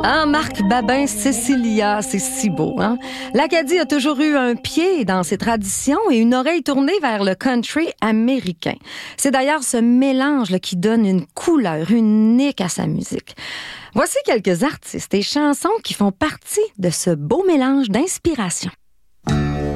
Ah, Marc Babin, Cécilia, c'est si beau, hein? L'Acadie a toujours eu un pied dans ses traditions et une oreille tournée vers le country américain. C'est d'ailleurs ce mélange qui donne une couleur unique à sa musique. Voici quelques artistes et chansons qui font partie de ce beau mélange d'inspiration.